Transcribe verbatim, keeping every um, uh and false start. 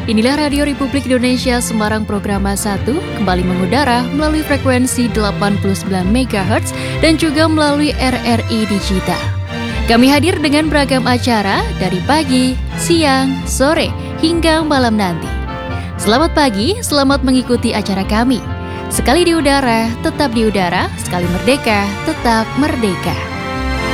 Inilah Radio Republik Indonesia Semarang Programa satu kembali mengudara melalui frekuensi delapan puluh sembilan megahertz dan juga melalui R R I Digital. Kami hadir dengan beragam acara dari pagi, siang, sore, hingga malam nanti. Selamat pagi, selamat mengikuti acara kami. Sekali di udara, tetap di udara, sekali merdeka, tetap merdeka.